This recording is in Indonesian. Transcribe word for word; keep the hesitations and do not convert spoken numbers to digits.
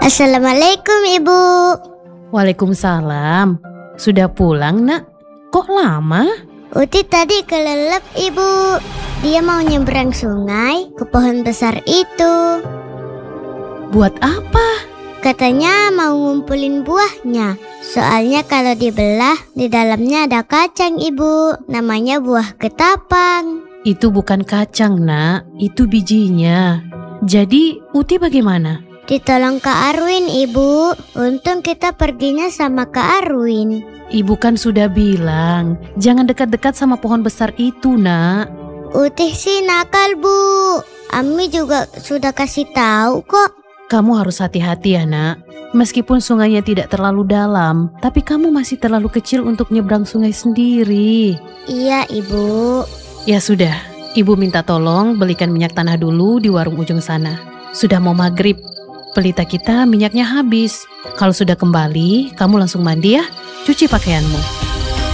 Assalamualaikum Ibu. Waalaikumsalam. Sudah pulang, Nak? Kok lama? Uti tadi kelelep Ibu. Dia mau nyebrang sungai ke pohon besar itu. Buat apa? Katanya mau ngumpulin buahnya. Soalnya kalau dibelah di dalamnya ada kacang Ibu. Namanya buah ketapang. Itu bukan kacang, Nak. Itu bijinya. Jadi, Uti bagaimana? Ditolong Kak Arwin Ibu. Untung kita perginya sama Kak Arwin. Ibu kan sudah bilang, jangan dekat-dekat sama pohon besar itu, Nak. Utih sih nakal Bu. Ami juga sudah kasih tahu kok. Kamu harus hati-hati ya, Nak. Meskipun sungainya tidak terlalu dalam, tapi kamu masih terlalu kecil untuk nyebrang sungai sendiri. Iya Ibu. Ya sudah, Ibu minta tolong belikan minyak tanah dulu di warung ujung sana. Sudah mau maghrib, pelita kita minyaknya habis. Kalau sudah kembali, kamu langsung mandi ya, cuci pakaianmu.